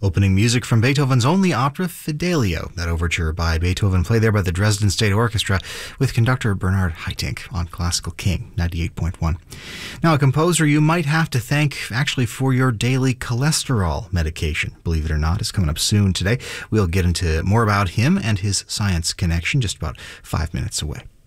Opening music from Beethoven's only opera, Fidelio, that overture by Beethoven, played there by the Dresden State Orchestra with conductor Bernard Haitink on Classical King 98.1. Now, a composer you might have to thank actually for your daily cholesterol medication, believe it or not, is coming up soon today. We'll get into more about him and his science connection just about 5 minutes away.